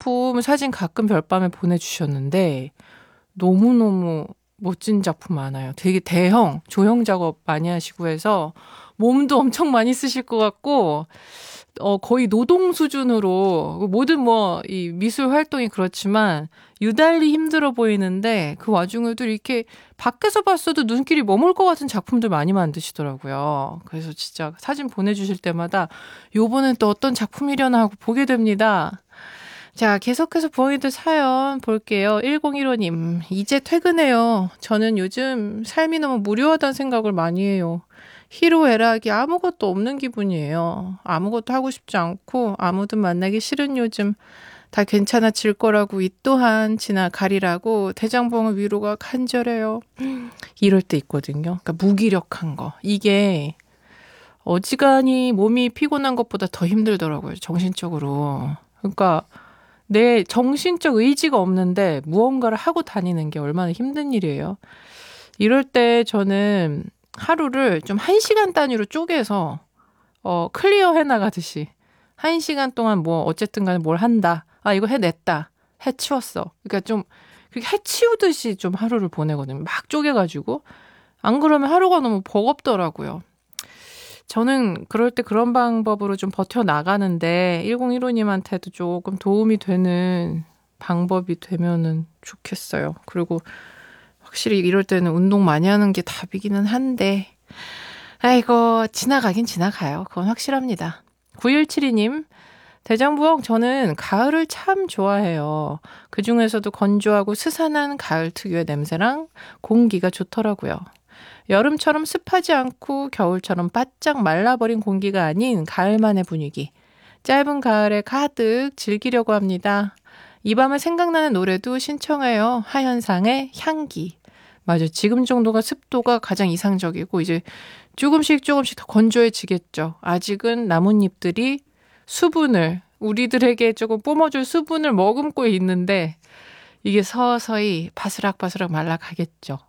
작품 사진 가끔 별밤에 보내주셨는데 너무너무 멋진 작품 많아요. 되게 대형, 조형 작업 많이 하시고 해서 몸도 엄청 많이 쓰실 것 같고 거의 노동 수준으로 모든 이 미술 활동이 그렇지만 유달리 힘들어 보이는데 그 와중에도 이렇게 밖에서 봤어도 눈길이 머물 것 같은 작품들 많이 만드시더라고요. 그래서 진짜 사진 보내주실 때마다 요번엔 또 어떤 작품이려나 하고 보게 됩니다. 자, 계속해서 부엉이들 사연 볼게요. 1015님, 이제 퇴근해요. 저는 요즘 삶이 너무 무료하다는 생각을 많이 해요. 희로애락이 아무것도 없는 기분이에요. 아무것도 하고 싶지 않고 아무도 만나기 싫은 요즘 다 괜찮아질 거라고 이 또한 지나가리라고 대장봉의 위로가 간절해요. 이럴 때 있거든요. 그러니까 무기력한 거. 이게 어지간히 몸이 피곤한 것보다 더 힘들더라고요. 정신적으로. 그러니까 내 정신적 의지가 없는데 무언가를 하고 다니는 게 얼마나 힘든 일이에요. 이럴 때 저는 하루를 좀 1시간 단위로 쪼개서 클리어 해나가듯이 1시간 동안 어쨌든 간에 뭘 한다. 아, 이거 해냈다. 해치웠어. 그러니까 좀 그렇게 해치우듯이 좀 하루를 보내거든요. 막 쪼개가지고. 안 그러면 하루가 너무 버겁더라고요. 저는 그럴 때 그런 방법으로 좀 버텨나가는데 1015님한테도 조금 도움이 되는 방법이 되면은 좋겠어요. 그리고 확실히 이럴 때는 운동 많이 하는 게 답이기는 한데 아이고 지나가긴 지나가요. 그건 확실합니다. 9172님 대장부엉 저는 가을을 참 좋아해요. 그중에서도 건조하고 스산한 가을 특유의 냄새랑 공기가 좋더라고요. 여름처럼 습하지 않고 겨울처럼 바짝 말라버린 공기가 아닌 가을만의 분위기. 짧은 가을에 가득 즐기려고 합니다. 이 밤에 생각나는 노래도 신청해요. 하현상의 향기. 맞아요. 지금 정도가 습도가 가장 이상적이고 이제 조금씩 더 건조해지겠죠. 아직은 나뭇잎들이 수분을 우리들에게 조금 뿜어줄 수분을 머금고 있는데 이게 서서히 바스락바스락 말라가겠죠.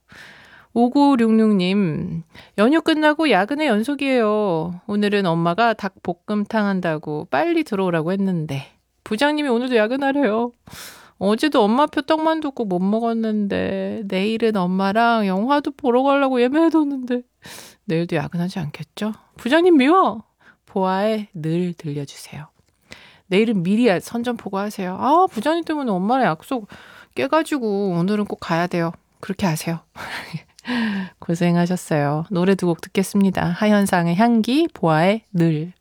5966님, 연휴 끝나고 야근의 연속이에요. 오늘은 엄마가 닭볶음탕 한다고 빨리 들어오라고 했는데 부장님이 오늘도 야근하래요. 어제도 엄마표 떡만둣국 못 먹었는데 내일은 엄마랑 영화도 보러 가려고 예매해뒀는데 내일도 야근하지 않겠죠? 부장님 미워! 보아의 늘 들려주세요. 내일은 미리 선전포고하세요. 아, 부장님 때문에 엄마랑 약속 깨가지고 오늘은 꼭 가야 돼요. 그렇게 하세요. 고생하셨어요. 노래 두 곡 듣겠습니다. 하현상의 향기, 보아의 늘.